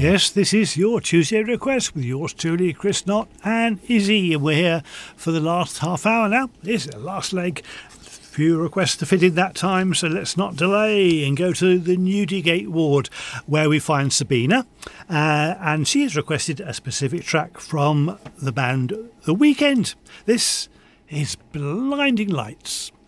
Yes, this is your Tuesday request with yours truly, Chris Knott and Izzy. And we're here for the last half hour now. This is the last leg. Few requests to fit in that time, so let's not delay and go to the Newdigate ward where we find Sabina. And she has requested a specific track from the band The Weeknd. This is Blinding Lights.